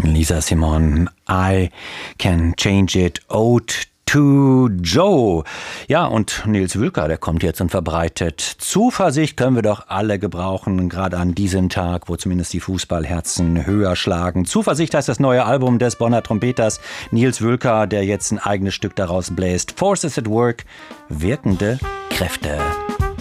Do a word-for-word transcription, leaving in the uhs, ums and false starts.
Lisa Simon, I Can Change It, Ode to Joe. Ja, und Nils Wülker, der kommt jetzt und verbreitet Zuversicht, können wir doch alle gebrauchen, gerade an diesem Tag, wo zumindest die Fußballherzen höher schlagen. Zuversicht heißt das neue Album des Bonner Trompeters Nils Wülker, der jetzt ein eigenes Stück daraus bläst. Forces at Work, wirkende Kräfte.